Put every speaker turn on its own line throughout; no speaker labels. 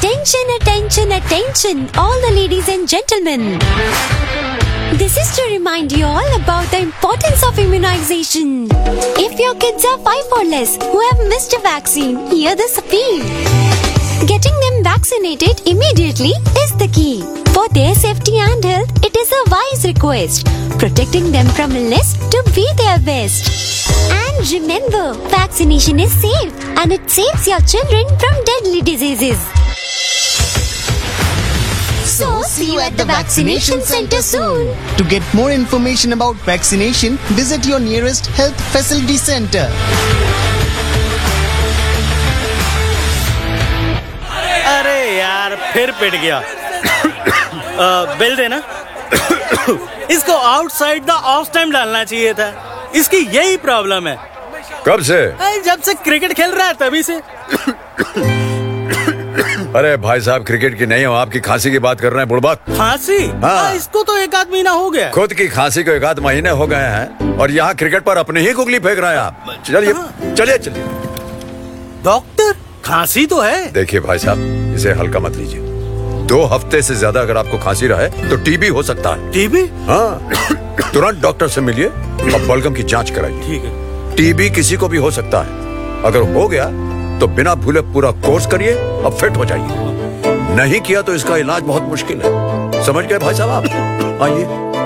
Attention, attention, attention, all the ladies and gentlemen. This is to remind you all about the importance of immunization. If your kids are 5 or less who have missed a vaccine, hear this appeal. Getting them vaccinated immediately is the key. For their safety and health, it is a wise request. Protecting them from illness to be their best. And remember, vaccination is safe and it saves your children from deadly diseases. So, see you at the vaccination center soon.
To get more information about vaccination, visit your nearest health facility center.
अरे यार फिर पिट गया। Bill देना। इसको outside the of time डालना चाहिए था। इसकी यही प्रॉब्लम है।
कब से?
जब से क्रिकेट खेल रहा है तभी से।
अरे भाई साहब, क्रिकेट की नहीं हो, आपकी खांसी की बात कर रहे हैं बुड़बक।
खांसी?
हाँ।
इसको तो 1 आध महीना हो गया।
खुद की खांसी को 1 आध महीने हो गए हैं और यहाँ क्रिकेट पर अपने ही गुगली फेंक रहे हैं आप। चलिए चलिए चलिए।
डॉक्टर, खांसी तो है।
देखिए भाई साहब, इसे हल्का मत लीजिए। 2 हफ्ते से ज्यादा अगर आपको खांसी रहे तो टीबी हो सकता है।
टीबी?
हाँ, तुरंत डॉक्टर से मिलिए और बलगम की जांच कराइए।
ठीक है।
टीबी किसी को भी हो सकता है। अगर हो गया तो बिना भूले पूरा कोर्स करिए और फिट हो जाइए। नहीं किया तो इसका इलाज बहुत मुश्किल है। समझ गए भाई साहब आप? आइए।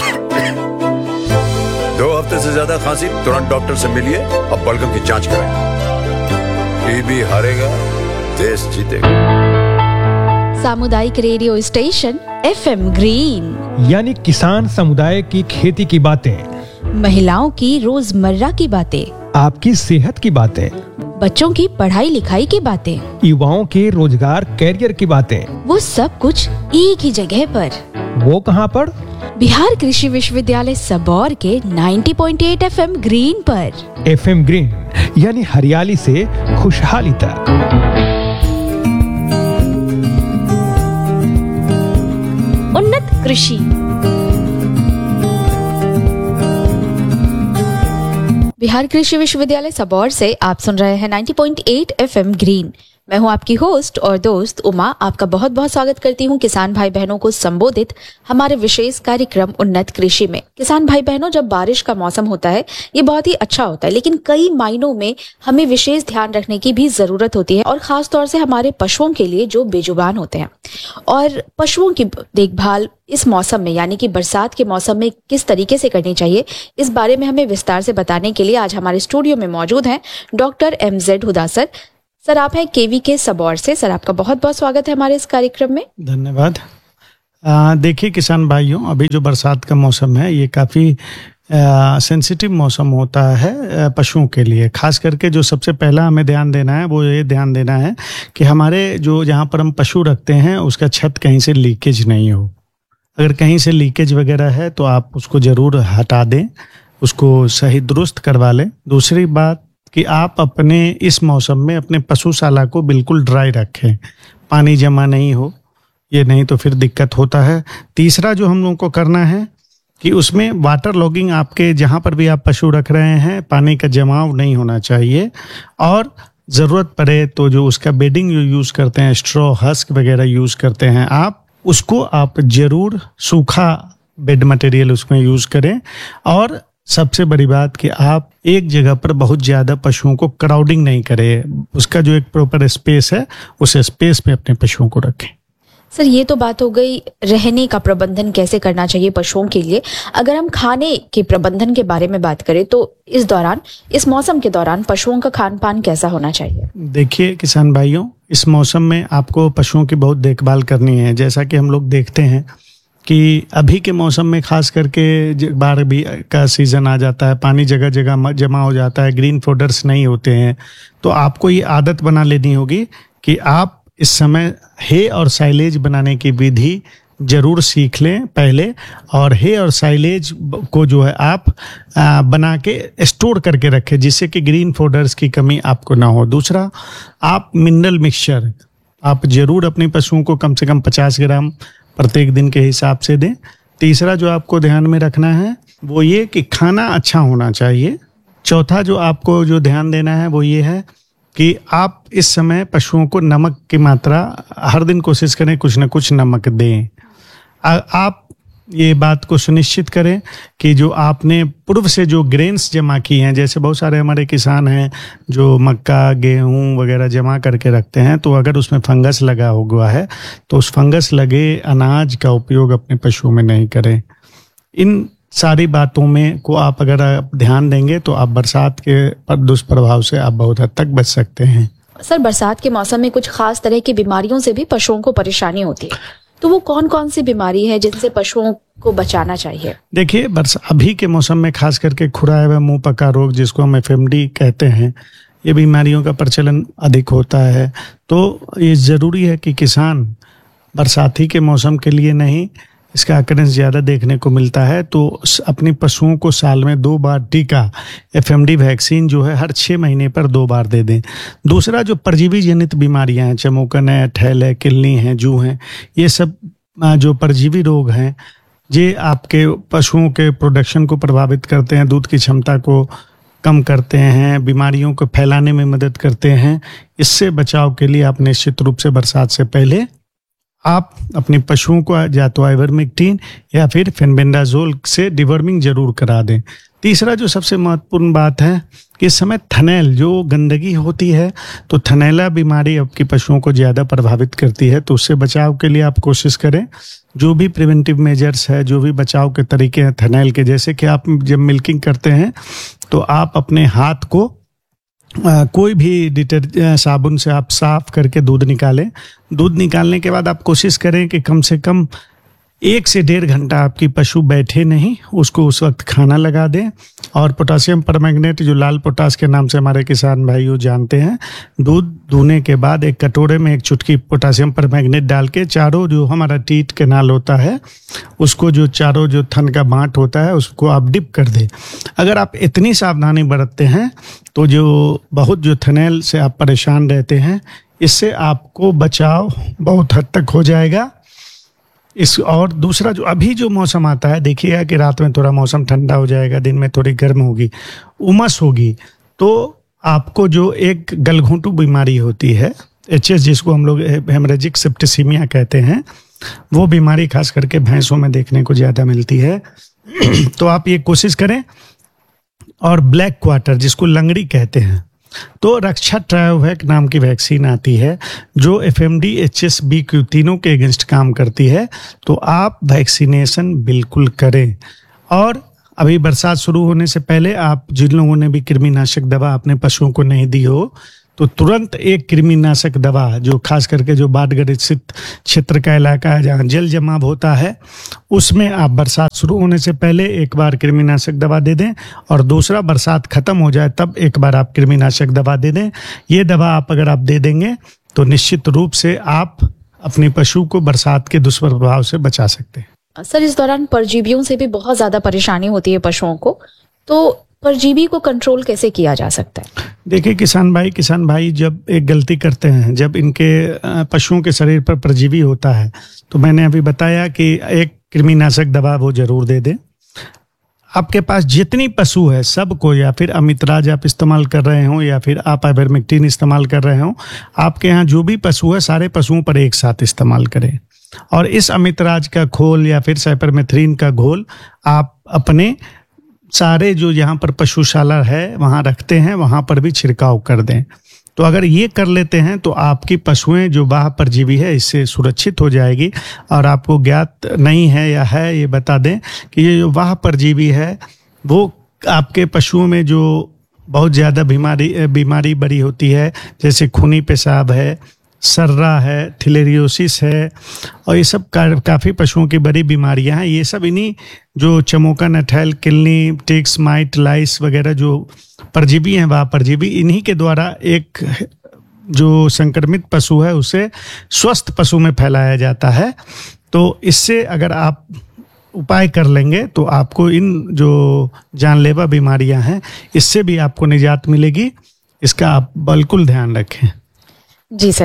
2 हफ्ते से ज्यादा खांसी, तुरंत डॉक्टर से मिलिए और बलगम की जांच कराइए। टीबी हारेगा, देश जीतेगा।
सामुदायिक रेडियो स्टेशन FM ग्रीन,
यानी किसान समुदाय की खेती की बातें,
महिलाओं की रोजमर्रा की बातें,
आपकी सेहत की बातें,
बच्चों की पढ़ाई लिखाई की बातें,
युवाओं के रोजगार कैरियर की बातें,
वो सब कुछ एक ही जगह पर।
वो कहाँ पर?
बिहार कृषि विश्वविद्यालय सबौर के 90.8 FM ग्रीन पर।
FM ग्रीन यानी हरियाली से खुशहाली तक।
उन्नत कृषि। बिहार कृषि विश्वविद्यालय सबौर से आप सुन रहे हैं 90.8 FM ग्रीन। मैं हूं आपकी होस्ट और दोस्त उमा। आपका बहुत बहुत स्वागत करती हूं किसान भाई बहनों को संबोधित हमारे विशेष कार्यक्रम उन्नत कृषि में। किसान भाई बहनों, जब बारिश का मौसम होता है ये बहुत ही अच्छा होता है, लेकिन कई मायनों में हमें विशेष ध्यान रखने की भी जरूरत होती है, और खास तौर से हमारे पशुओं के लिए जो बेजुबान होते हैं। और पशुओं की देखभाल इस मौसम में यानी कि बरसात के मौसम में किस तरीके से करनी चाहिए, इस बारे में हमें विस्तार से बताने के लिए आज हमारे स्टूडियो में मौजूद हैं डॉक्टर MZ हुदा सर। सर, आप हैं KVK सबौर से। सर, आपका बहुत बहुत स्वागत है हमारे इस कार्यक्रम में।
धन्यवाद। देखिए किसान भाइयों, अभी जो बरसात का मौसम है ये काफ़ी सेंसिटिव मौसम होता है पशुओं के लिए। खास करके जो सबसे पहला हमें ध्यान देना है वो ये ध्यान देना है कि हमारे जो जहाँ पर हम पशु रखते हैं उसका छत कहीं से लीकेज नहीं हो। अगर कहीं से लीकेज वगैरह है तो आप उसको ज़रूर हटा दें, उसको सही दुरुस्त करवा लें। दूसरी बात कि आप अपने इस मौसम में अपने पशुशाला को बिल्कुल ड्राई रखें, पानी जमा नहीं हो, ये नहीं तो फिर दिक्कत होता है। तीसरा जो हम लोगों को करना है कि उसमें वाटर लॉगिंग, आपके जहाँ पर भी आप पशु रख रहे हैं पानी का जमाव नहीं होना चाहिए। और ज़रूरत पड़े तो जो उसका बेडिंग जो यूज़ करते हैं, स्ट्रॉ हस्क वगैरह यूज़ करते हैं, आप उसको आप ज़रूर सूखा बेड मटेरियल उसमें यूज़ करें। और सबसे बड़ी बात कि आप एक जगह पर बहुत ज़्यादा पशुओं को क्राउडिंग नहीं करें, उसका जो एक प्रॉपर स्पेस है उस स्पेस में अपने पशुओं को रखें।
सर, ये तो बात हो गई रहने का प्रबंधन कैसे करना चाहिए पशुओं के लिए। अगर हम खाने के प्रबंधन के बारे में बात करें तो इस मौसम के दौरान पशुओं का खान पान कैसा होना चाहिए? देखिए
किसान भाइयों, इस मौसम में आपको पशुओं की बहुत देखभाल करनी है। जैसा कि हम लोग देखते हैं कि अभी के मौसम में खास करके बाढ़ भी का सीज़न आ जाता है, पानी जगह जगह जमा हो जाता है, ग्रीन फोडर्स नहीं होते हैं। तो आपको ये आदत बना लेनी होगी कि आप इस समय हे और साइलेज बनाने की विधि जरूर सीख लें पहले। और हे और साइलेज को जो है आप बना के स्टोर करके रखें जिससे कि ग्रीन फोडर्स की कमी आपको ना हो। दूसरा, आप मिनरल मिक्सचर आप जरूर अपने पशुओं को कम से कम 50 ग्राम प्रत्येक दिन के हिसाब से दें। तीसरा जो आपको ध्यान में रखना है वो ये कि खाना अच्छा होना चाहिए। चौथा जो आपको जो ध्यान देना है वो ये है कि आप इस समय पशुओं को नमक की मात्रा हर दिन कोशिश करें कुछ न कुछ नमक दें। आप ये बात को सुनिश्चित करें कि जो आपने पूर्व से जो ग्रेन्स जमा की हैं, जैसे बहुत सारे हमारे किसान हैं जो मक्का गेहूं वगैरह जमा करके रखते हैं, तो अगर उसमें फंगस लगा हुआ है तो उस फंगस लगे अनाज का उपयोग अपने पशुओं में नहीं करें। इन सारी बातों में को आप अगर आप ध्यान देंगे तो आप बरसात के दुष्प्रभाव से आप बहुत हद तक बच सकते हैं।
सर, बरसात के मौसम में कुछ खास तरह की बीमारियों से भी पशुओं को परेशानी होती है, तो वो कौन कौन सी बीमारी है जिनसे पशुओं को बचाना चाहिए? देखिए,
अभी के मौसम में खास करके खुरा एवं मुंह पका रोग, जिसको हम FMD कहते हैं, ये बीमारियों का प्रचलन अधिक होता है। तो ये ज़रूरी है कि किसान बरसाती के मौसम के लिए नहीं, इसका अकरेंस ज़्यादा देखने को मिलता है, तो अपने पशुओं को साल में 2 बार टीका FMD वैक्सीन जो है हर 6 महीने पर 2 बार दे दें। दूसरा, जो परजीवी जनित बीमारियां हैं, चमोकन है, ठैल है, किलनी है, जू हैं, ये सब जो परजीवी रोग हैं, ये आपके पशुओं के प्रोडक्शन को प्रभावित करते हैं, दूध की क्षमता को कम करते हैं, बीमारियों को फैलाने में मदद करते हैं। इससे बचाव के लिए आप निश्चित रूप से बरसात से पहले आप अपने पशुओं को या तो आइवरमेक्टिन या फिर फेनबेंडाजोल से डिवर्मिंग जरूर करा दें। तीसरा, जो सबसे महत्वपूर्ण बात है कि इस समय थनैल जो गंदगी होती है, तो थनैला बीमारी आपकी पशुओं को ज़्यादा प्रभावित करती है, तो उससे बचाव के लिए आप कोशिश करें जो भी प्रिवेंटिव मेजर्स है, जो भी बचाव के तरीके हैं थनैल के, जैसे कि आप जब मिल्किंग करते हैं तो आप अपने हाथ को कोई भी साबुन से आप साफ करके दूध निकालें। दूध निकालने के बाद आप कोशिश करें कि कम से कम 1 से 1.5 घंटा आपकी पशु बैठे नहीं, उसको उस वक्त खाना लगा दें। और पोटासियम परमैंगनेट, जो लाल पोटास के नाम से हमारे किसान भाइयों जानते हैं, दूध दूहने के बाद एक कटोरे में 1 चुटकी पोटासियम परमैंगनेट डाल के चारों जो हमारा टीट कैनाल होता है, उसको जो चारों जो थन का बांट होता है, उसको आप डिप कर दें। अगर आप इतनी सावधानी बरतते हैं तो जो थनैल से आप परेशान रहते हैं, इससे आपको बचाव बहुत हद तक हो जाएगा। और दूसरा, जो अभी जो मौसम आता है, देखिएगा कि रात में थोड़ा मौसम ठंडा हो जाएगा, दिन में थोड़ी गर्म होगी, उमस होगी, तो आपको जो एक गलघोंटू बीमारी होती है, HS, जिसको हम लोग हेमरेजिक सेप्टिसीमिया कहते हैं, वो बीमारी खास करके भैंसों में देखने को ज़्यादा मिलती है। तो आप ये कोशिश करें। और ब्लैक क्वार्टर, जिसको लंगड़ी कहते हैं, तो रक्षा ट्रायोवैक नाम की वैक्सीन आती है जो FMD, HS, BQ तीनों के अगेंस्ट काम करती है। तो आप वैक्सीनेशन बिल्कुल करें। और अभी बरसात शुरू होने से पहले आप जिन लोगों ने भी कृमिनाशक दवा अपने पशुओं को नहीं दी हो, तो तुरंत एक कृमिनाशक दवा, जो खास करके जो बाढ़ ग्रसित क्षेत्र का इलाका है जहाँ जल जमाव होता है, उसमें आप बरसात शुरू होने से पहले एक बार कृमिनाशक दवा दे दें, और दूसरा बरसात खत्म हो जाए तब एक बार आप कृमिनाशक दवा दे दें। ये दवा आप अगर आप दे देंगे तो निश्चित रूप से आप अपने पशु को बरसात के दुष्प्रभाव से बचा सकते हैं।
सर, इस दौरान परजीवियों से भी बहुत ज्यादा परेशानी होती है पशुओं को, तो परजीवी को कंट्रोल कैसे किया जा सकता है?
देखिए किसान भाई जब एक गलती करते हैं, जब इनके पशुओं के शरीर पर परजीवी होता है, तो मैंने अभी बताया कि एक कृमिनाशक दवा वो जरूर दे दें। आपके पास जितनी पशु है सबको, या फिर अमितराज आप इस्तेमाल कर रहे हो या फिर आप आइवरमेक्टिन इस्तेमाल कर रहे हो, आपके यहाँ जो भी पशु है सारे पशुओं पर एक साथ इस्तेमाल करें। और इस अमितराज का घोल या फिर साइपरमेथ्रिन का घोल आप अपने सारे जो यहाँ पर पशुशाला है वहाँ रखते हैं, वहाँ पर भी छिड़काव कर दें। तो अगर ये कर लेते हैं तो आपकी पशुएं जो बाह्य परजीवी है इससे सुरक्षित हो जाएगी। और आपको ज्ञात नहीं है या है, ये बता दें कि ये जो बाह्य परजीवी है वो आपके पशुओं में जो बहुत ज़्यादा बीमारी बड़ी होती है, जैसे खूनी पेशाब है, सर्रा है, थिलेरियोसिस है, और ये सब काफ़ी पशुओं की बड़ी बीमारियां हैं। ये सब इन्हीं जो चमोका, नठैल, किलनी, टिक्स, माइट, लाइस वगैरह जो परजीवी हैं, वह परजीवी इन्हीं के द्वारा एक जो संक्रमित पशु है उसे स्वस्थ पशु में फैलाया जाता है। तो इससे अगर आप उपाय कर लेंगे तो आपको इन जो जानलेवा बीमारियां हैं इससे भी आपको निजात मिलेगी। इसका आप बिल्कुल ध्यान रखें।
जी सर,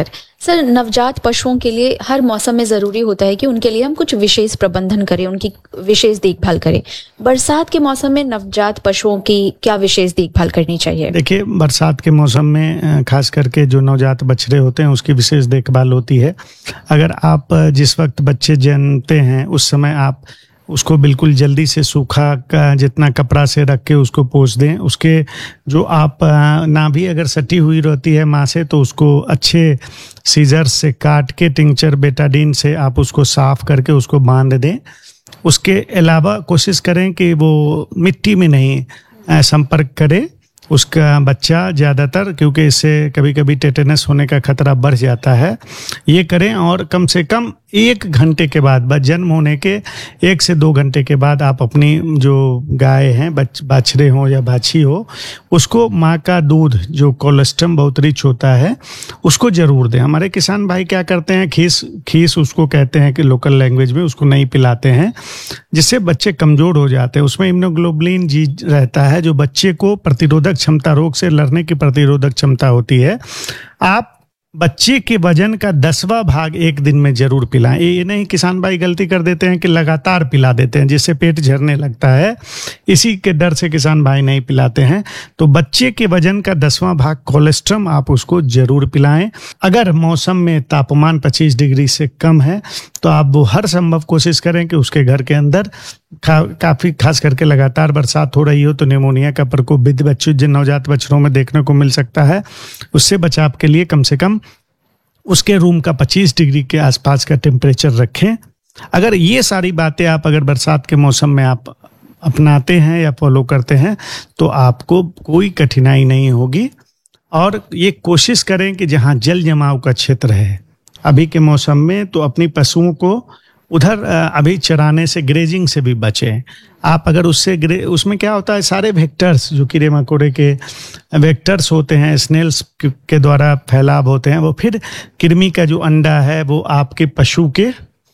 सर, नवजात पशुओं के लिए हर मौसम में जरूरी होता है कि उनके लिए हम कुछ विशेष प्रबंधन करें, उनकी विशेष देखभाल करें। बरसात के मौसम में नवजात पशुओं की क्या विशेष देखभाल करनी चाहिए?
देखिए, बरसात के मौसम में खास करके जो नवजात बछड़े होते हैं उसकी विशेष देखभाल होती है। अगर आप जिस वक्त बच्चे जन्मते हैं उस समय आप उसको बिल्कुल जल्दी से सूखा का जितना कपड़ा से रख के उसको पोंछ दें। उसके जो आप नाभि अगर सटी हुई रहती है माँ से तो उसको अच्छे सीजर से काट के टिंचर बेटाडीन से आप उसको साफ करके उसको बांध दें। उसके अलावा कोशिश करें कि वो मिट्टी में नहीं संपर्क करे उसका बच्चा ज़्यादातर, क्योंकि इससे कभी कभी टेटेनस होने का खतरा बढ़ जाता है। ये करें और कम से कम 1 घंटे के बाद, जन्म होने के 1 से 2 घंटे के बाद आप अपनी जो गाय हैं, बाछड़े हो या बाछी हो, उसको माँ का दूध जो कोलेस्ट्रम बहुत रिच होता है उसको जरूर दें। हमारे किसान भाई क्या करते हैं, खीस उसको कहते हैं कि लोकल लैंग्वेज में, उसको नहीं पिलाते हैं, जिससे बच्चे कमज़ोर हो जाते हैं। उसमें इम्यूनोग्लोबुलिन जीन रहता है जो बच्चे को प्रतिरोधक क्षमता, रोग से लड़ने की प्रतिरोधक क्षमता होती है। आप बच्चे के वजन का 10वां भाग एक दिन में जरूर पिलाएं। ये नहीं, किसान भाई गलती कर देते हैं कि लगातार पिला देते हैं जिससे पेट झरने लगता है, इसी के डर से किसान भाई नहीं पिलाते हैं। तो बच्चे के वजन का 10वां भाग कोलेस्ट्रम आप उसको जरूर पिलाएं। अगर मौसम में तापमान 25 डिग्री से कम है तो आप वो हर संभव कोशिश करें कि उसके घर के अंदर काफ़ी, खास करके लगातार बरसात हो रही हो तो निमोनिया का प्रकोप भी बच्चों, जिन नवजात बछड़ों में देखने को मिल सकता है। उससे बचाव के लिए कम से कम उसके रूम का 25 डिग्री के आसपास का टेम्परेचर रखें। अगर ये सारी बातें आप अगर बरसात के मौसम में आप अपनाते हैं या फॉलो करते हैं तो आपको कोई कठिनाई नहीं होगी। और ये कोशिश करें कि जहाँ जल जमाव का क्षेत्र है अभी के मौसम में, तो अपनी पशुओं को उधर अभी चराने से, ग्रेजिंग से भी बचें। आप अगर उसमें क्या होता है, सारे वेक्टर्स जो कीड़े मकोड़े के वेक्टर्स होते हैं, स्नेल्स के द्वारा फैलाव होते हैं, वो फिर कृमि का जो अंडा है वो आपके पशु के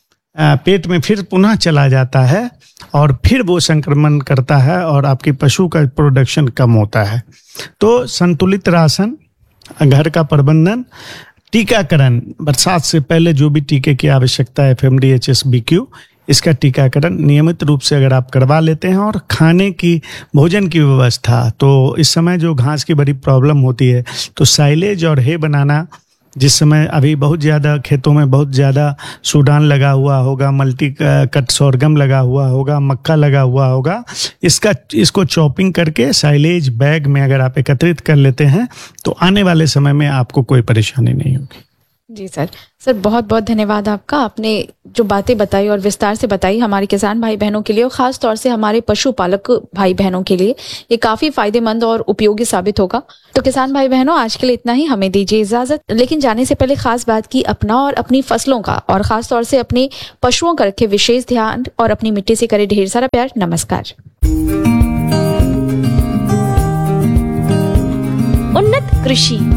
पेट में फिर पुनः चला जाता है और फिर वो संक्रमण करता है और आपके पशु का प्रोडक्शन कम होता है। तो संतुलित राशन, घर का प्रबंधन, टीकाकरण, बरसात से पहले जो भी टीके की आवश्यकता है, FMD, HSBQ, इसका टीकाकरण नियमित रूप से अगर आप करवा लेते हैं, और खाने की, भोजन की व्यवस्था, तो इस समय जो घास की बड़ी प्रॉब्लम होती है तो साइलेज और हे बनाना, जिस समय अभी बहुत ज़्यादा खेतों में बहुत ज़्यादा सूडान लगा हुआ होगा, मल्टी कट सोरगम लगा हुआ होगा, मक्का लगा हुआ होगा, इसको चॉपिंग करके साइलेज बैग में अगर आप एकत्रित कर लेते हैं तो आने वाले समय में आपको कोई परेशानी नहीं होगी।
जी सर, बहुत बहुत धन्यवाद आपका। आपने जो बातें बताई और विस्तार से बताई हमारे किसान भाई बहनों के लिए और खास तौर से हमारे पशुपालक भाई बहनों के लिए ये काफी फायदेमंद और उपयोगी साबित होगा। तो किसान भाई बहनों, आज के लिए इतना ही, हमें दीजिए इजाजत। लेकिन जाने से पहले खास बात की, अपना और अपनी फसलों का और खास तौर से अपने पशुओं का रखे विशेष ध्यान और अपनी मिट्टी से करे ढेर सारा प्यार। नमस्कार।
उन्नत कृषि